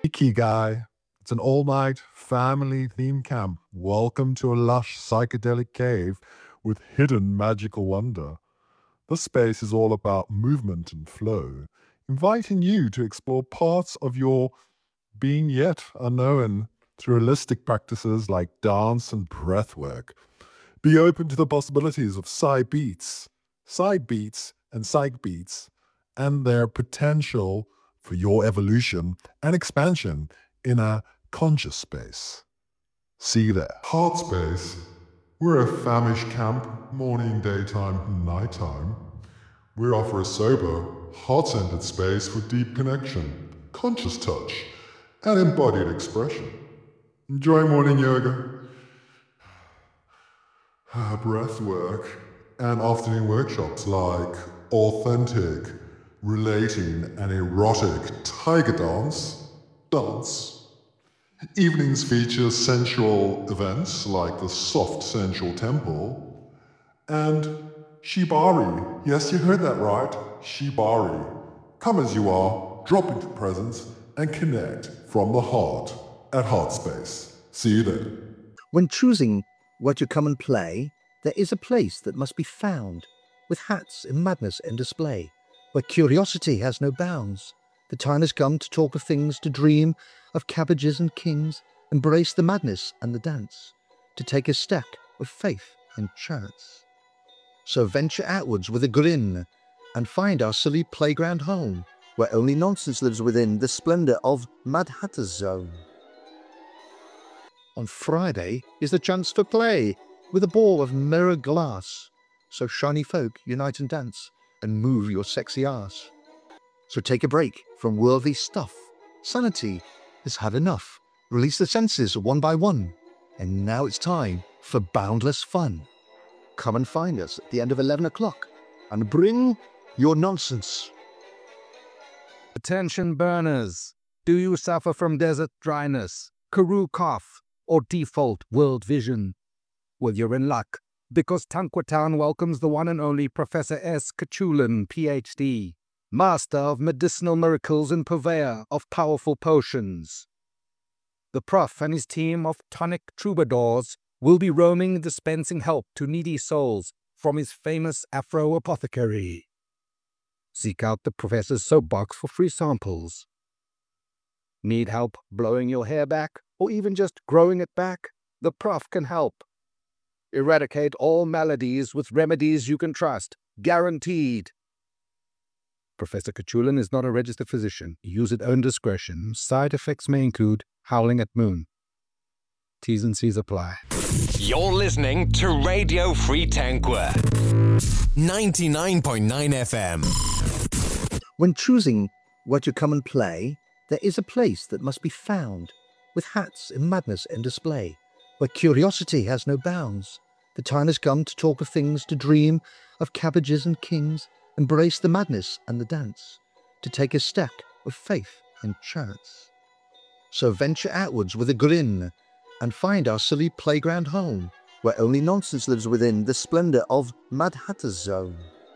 Ikigai. It's an all-night family-themed camp. Welcome to a lush psychedelic cave with hidden magical wonder. This space is all about movement and flow, inviting you to explore parts of your being yet unknown through holistic practices like dance and breath work. Be open to the possibilities of side beats, and psych beats, and their potential for your evolution and expansion in a conscious space. See you there. Heart space. We're a famish camp, morning, daytime, nighttime. We offer a sober, heart-centered space for deep connection, conscious touch, and embodied expression. Enjoy morning yoga, breath work, and afternoon workshops like authentic, relating, and erotic tiger dance. Evenings feature sensual events like the soft sensual temple and shibari. Yes, you heard that right, shibari. Come as you are, drop into presence, and connect from the heart at Heartspace. See you there. When choosing where to come and play, there is a place that must be found, with hats in madness and display, where curiosity has no bounds. The time has come to talk of things, to dream of cabbages and kings, embrace the madness and the dance, to take a step of faith and chance. So venture outwards with a grin, and find our silly playground home, where only nonsense lives within the splendour of Mad Hatter's Zone. On Friday is the chance for play, with a ball of mirror glass. So shiny folk, unite and dance, and move your sexy ass. So take a break from worldly stuff. Sanity has had enough. Release the senses one by one. And now it's time for boundless fun. Come and find us at the end of 11 o'clock, and bring your nonsense. Attention burners! Do you suffer from desert dryness, Karoo cough, or default world vision? Well, you're in luck, because Tanquatown welcomes the one and only Professor S. Kachulin, Ph.D., Master of Medicinal Miracles and Purveyor of Powerful Potions. The Prof and his team of tonic troubadours will be roaming dispensing help to needy souls from his famous Afro apothecary. Seek out the Professor's soapbox for free samples. Need help blowing your hair back, or even just growing it back? The Prof can help. Eradicate all maladies with remedies you can trust. Guaranteed. Professor Kachulin is not a registered physician. Use at own discretion. Side effects may include howling at moon. T's and C's apply. You're listening to Radio Free Tanqua. 99.9 FM. When choosing where to come and play, there is a place that must be found, with hats in madness and display, where curiosity has no bounds. The time has come to talk of things, to dream of cabbages and kings, embrace the madness and the dance, to take a step of faith and chance. So venture outwards with a grin, and find our silly playground home, where only nonsense lives within the splendour of Mad Hatter's Zone.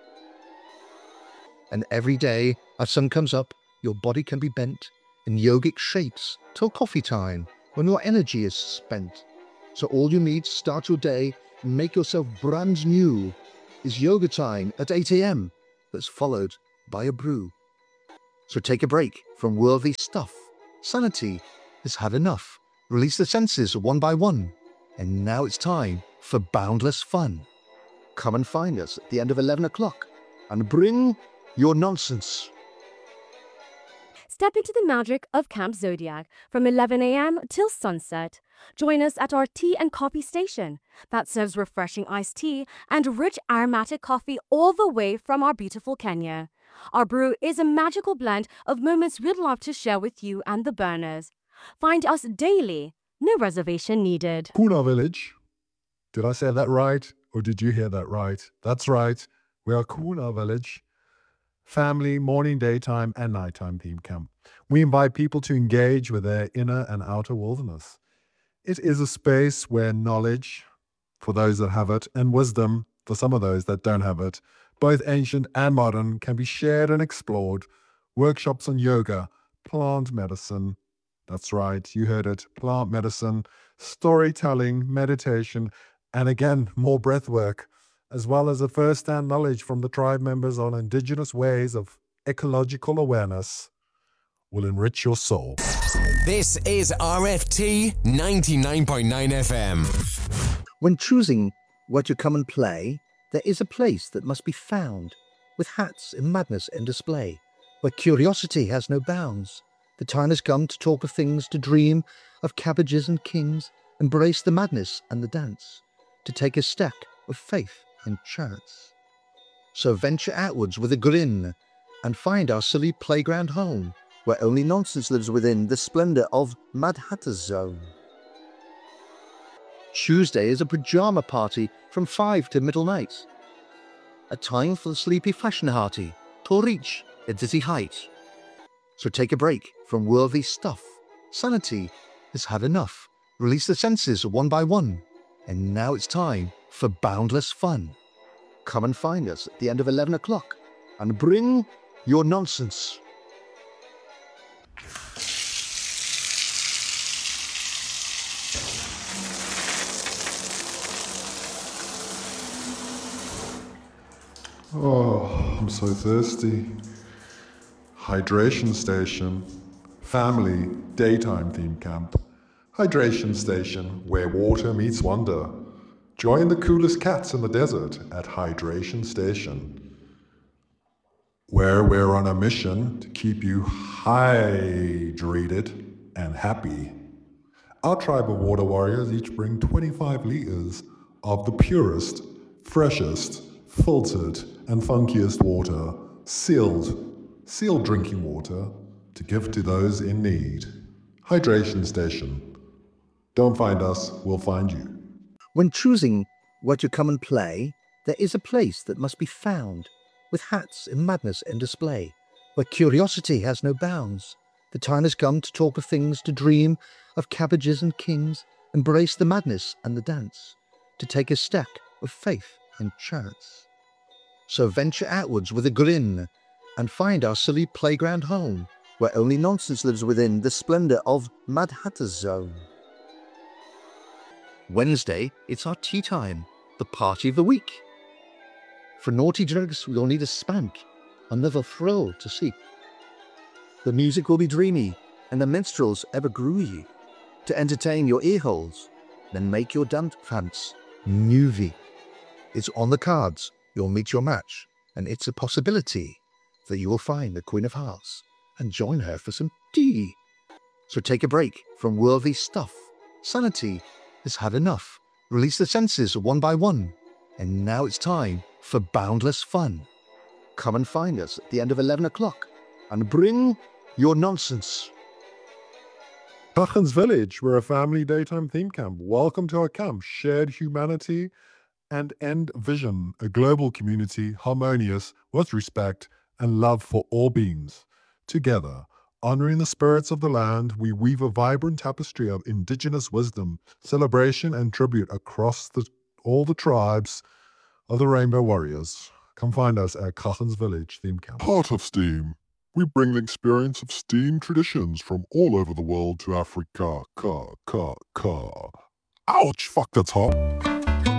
And every day, as sun comes up, your body can be bent in yogic shapes till coffee time, when your energy is spent. So all you need to start your day and make yourself brand new is yoga time at 8 a.m. that's followed by a brew. So take a break from worldly stuff. Sanity has had enough. Release the senses one by one. And now it's time for boundless fun. Come and find us at the end of 11 o'clock, and bring your nonsense. Step into the magic of Camp Zodiac from 11 a.m. till sunset. Join us at our tea and coffee station that serves refreshing iced tea and rich aromatic coffee all the way from our beautiful Kenya. Our brew is a magical blend of moments we'd love to share with you and the burners. Find us daily. No reservation needed. Puna Village. Did I say that right? Or did you hear that right? That's right. We are Kuna Village. Family, morning, daytime, and nighttime theme camp. We invite people to engage with their inner and outer wilderness. It is a space where knowledge, for those that have it, and wisdom, for some of those that don't have it, both ancient and modern, can be shared and explored. Workshops on yoga, plant medicine, That's right, you heard it. Plant medicine, storytelling, meditation, and again, more breath work, as well as a first-hand knowledge from the tribe members on indigenous ways of ecological awareness will enrich your soul. This is RFT 99.9 FM. When choosing where to come and play, there is a place that must be found, with hats in madness and display, where curiosity has no bounds. The time has come to talk of things, to dream of cabbages and kings, embrace the madness and the dance, to take a step of faith and chance. So venture outwards with a grin, and find our silly playground home, where only nonsense lives within the splendour of Mad Hatter's Zone. Tuesday is a pyjama party from 5 to middle night. A time for the sleepy fashion hearty to reach a dizzy height. So take a break from worldly stuff. Sanity has had enough. Release the senses one by one. And now it's time for boundless fun. Come and find us at the end of 11 o'clock and bring your nonsense. Oh, I'm so thirsty. Hydration station. Family daytime theme camp. Hydration station where water meets wonder. Join the coolest cats in the desert at Hydration Station, where we're on a mission to keep you hydrated and happy. Our tribe of water warriors each bring 25 liters of the purest, freshest, filtered, and funkiest water, sealed drinking water, to give to those in need. Hydration Station. Don't find us, we'll find you. When choosing where to come and play, there is a place that must be found, with hats in madness and display, where curiosity has no bounds. The time has come to talk of things, to dream of cabbages and kings, embrace the madness and the dance, to take a step of faith and chance. So venture outwards with a grin, and find our silly playground home, where only nonsense lives within the splendour of Mad Hatter's Zone. Wednesday, it's our tea time, the party of the week. For naughty drugs, we'll need a spank, another thrill to seek. The music will be dreamy, and the minstrels ever groovy. To entertain your ear holes, then make your dance movie. It's on the cards, you'll meet your match, and it's a possibility that you will find the Queen of Hearts and join her for some tea. So take a break from worldly stuff. Sanity has had enough. Release the senses one by one. And now it's time for boundless fun. Come and find us at the end of 11 o'clock and bring your nonsense. Kachans Village, we're a family daytime theme camp. Welcome to our camp. Shared humanity and end vision, a global community harmonious with respect and love for all beings. Together, honoring the spirits of the land, we weave a vibrant tapestry of indigenous wisdom, celebration, and tribute across all the tribes of the Rainbow Warriors. Come find us at Kachans Village Theme Camp. Part of STEAM. We bring the experience of STEAM traditions from all over the world to Africa. Ouch, fuck, that's hot.